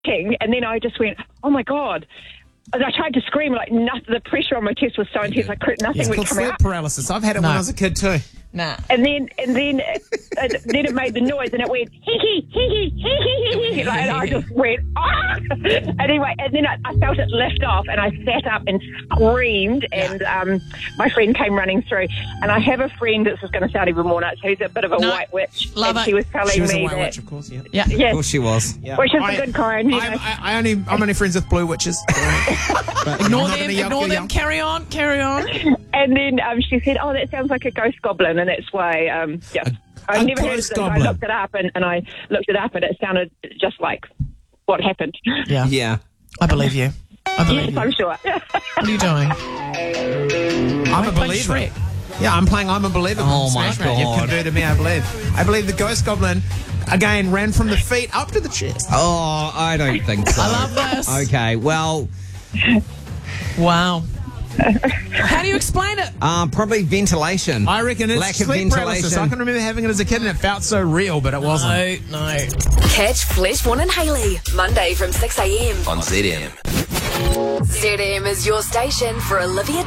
king, and then I just went, oh my God. And I tried to scream, like nothing, the pressure on my chest was so intense, nothing would come sleep out. paralysis. I've had it when I was a kid too. Nah. And then it made the noise, and it went hee hee hee, and I just went ah. Anyway, and then I felt it lift off, and I sat up and screamed, and my friend came running through. And I have a friend, this is going to sound even more nuts, who's a bit of a white witch. Love and it. she was telling She was me a white that. witch, of course. Yeah. Yeah. Yes, Of course she was. Yeah. which is the good kind. You know. I'm only friends with blue witches. But Ignore not them. in a Ignore them. Carry on. And then she said, "Oh, that sounds like a ghost goblin," and that's why. I never heard of ghost it. So I goblin. looked it up, and it sounded just like what happened. Yeah. Yeah. I believe you. I believe Yes, you. I'm sure. What are you doing? I'm a playing believer. Shrek. Yeah, I'm playing I'm a Believer. Oh, from my Smash Mouth. You've God. converted me, I believe. I believe the ghost goblin, again, ran from the feet up to the chest. Oh, I don't think so. I love this. Okay, well, Wow. How do you explain it? probably ventilation. I reckon it's Lack of sleep paralysis. ventilation. I can remember having it as a kid and it felt so real, but it wasn't. No. Catch Flesh, One and Hayley, Monday from 6 a.m. On ZM. ZM is your station for Olivia